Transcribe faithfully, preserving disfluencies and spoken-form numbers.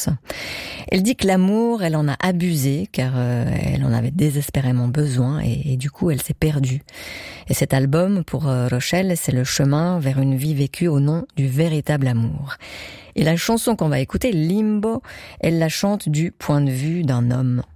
pense. Elle dit que l'amour, elle en a abusé car euh, elle en avait désespérément besoin et, et du coup elle s'est perdue. Et cet album, pour euh, Rochelle, c'est le chemin vers une vie vécue au nom du véritable amour. Et la chanson qu'on va écouter, Limbo, elle la chante du point de vue d'un homme.